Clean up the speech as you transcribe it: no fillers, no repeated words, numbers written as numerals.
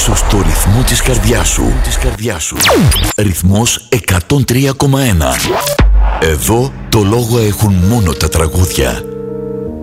ίσως στο ρυθμό της καρδιάς σου. Ρυθμός 103,1. Εδώ το λόγο έχουν μόνο τα τραγούδια.